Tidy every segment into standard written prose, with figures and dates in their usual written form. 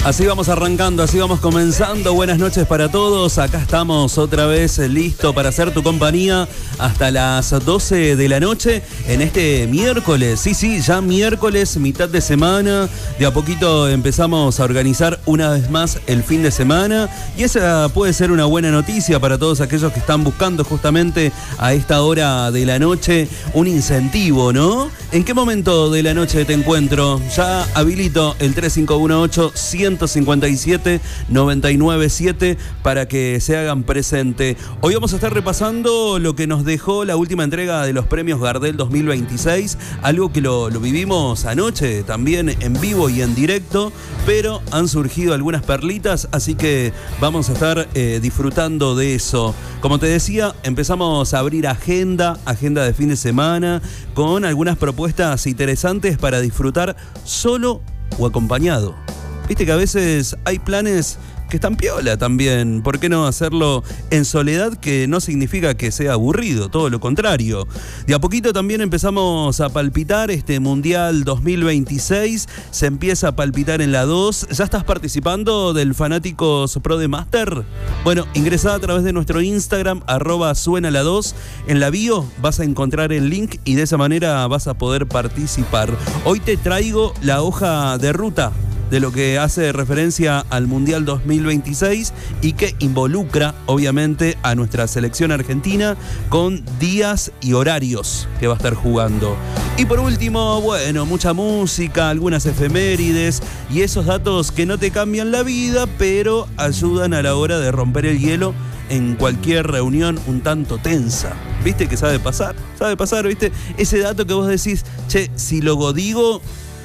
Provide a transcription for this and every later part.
Así vamos arrancando, así vamos comenzando. Buenas noches para todos. Acá estamos otra vez listo para hacer tu compañía hasta las 12 de la noche en este miércoles. Sí, ya miércoles, mitad de semana. De a poquito empezamos a organizar una vez más el fin de semana. Y esa puede ser una buena noticia para todos aquellos que están buscando justamente a esta hora de la noche un incentivo, ¿no? ¿En qué momento de la noche te encuentro? Ya habilito el 3518-157-997 para que se hagan presente. Hoy vamos a estar repasando lo que nos dejó la última entrega de los premios Gardel 2026, algo que lo vivimos anoche también en vivo y en directo, pero han surgido algunas perlitas, así que vamos a estar disfrutando de eso. Como te decía, empezamos a abrir agenda de fin de semana con algunas propuestas interesantes para disfrutar solo o acompañado. Viste que a veces hay planes que están piola también. ¿Por qué no hacerlo en soledad? Que no significa que sea aburrido, todo lo contrario. De a poquito también empezamos a palpitar este Mundial 2026. Se empieza a palpitar en la 2. ¿Ya estás participando del Fanáticos Pro de Master? Bueno, ingresá a través de nuestro Instagram, @suenala2. En la bio vas a encontrar el link y de esa manera vas a poder participar. Hoy te traigo la hoja de ruta de lo que hace referencia al Mundial 2026 y que involucra, obviamente, a nuestra selección argentina con días y horarios que va a estar jugando. Y por último, bueno, mucha música, algunas efemérides y esos datos que no te cambian la vida, pero ayudan a la hora de romper el hielo en cualquier reunión un tanto tensa. ¿Viste que sabe pasar? Sabe pasar, ¿viste? Ese dato que vos decís, che, si lo digo,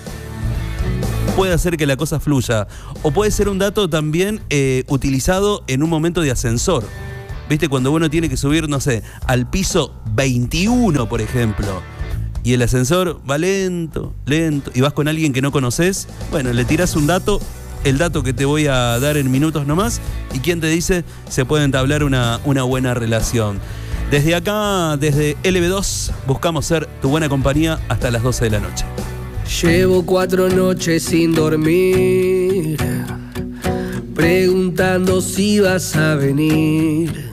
puede hacer que la cosa fluya. O puede ser un dato también utilizado en un momento de ascensor. ¿Viste? Cuando uno tiene que subir, no sé, al piso 21, por ejemplo. Y el ascensor va lento, y vas con alguien que no conoces. Bueno, le tirás un dato, el dato que te voy a dar en minutos nomás. Y quién te dice, se puede entablar una buena relación. Desde acá, desde LB2, buscamos ser tu buena compañía hasta las 12 de la noche. Llevo 4 noches sin dormir, preguntando si vas a venir.